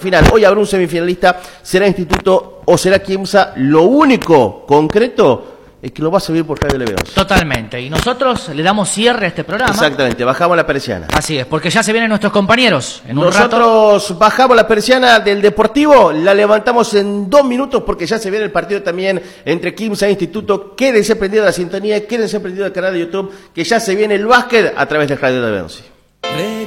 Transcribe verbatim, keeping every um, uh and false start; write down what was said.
final. Hoy habrá un semifinalista, será Instituto o será Quimsa. Lo único concreto es que lo va a subir por Radio Leveros. Totalmente. Y nosotros le damos cierre a este programa. Exactamente, bajamos la persiana. Así es, porque ya se vienen nuestros compañeros. En un Nosotros rato... bajamos la persiana del Deportivo, la levantamos en dos minutos porque ya se viene el partido también entre Quimsa e Instituto. Quédense prendidos de la sintonía, quédense prendidos del canal de YouTube, que ya se viene el básquet a través de Radio Leveros.